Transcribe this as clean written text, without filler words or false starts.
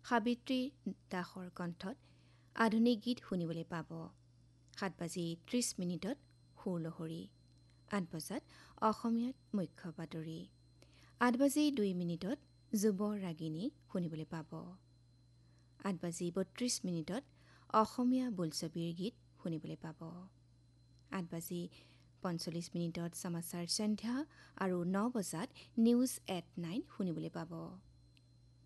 সাবিত্ৰী দাসৰ কণ্ঠত আধুনিক গীত শুনিবলৈ পাব। 7:30 সুৰলহৰী। 8 বজাত অসমীয়াত মুখ্য বাতৰি। 8:02 যুৱ ৰাগিনী শুনিবলৈ পাব। 8:32 অসমীয়া বোলছবিৰ গীত শুনিবলৈ পাব। 8:45 সমাচাৰ সন্ধ্যা আৰু 9 বজাত নিউজ এট 9 শুনিবলৈ পাব।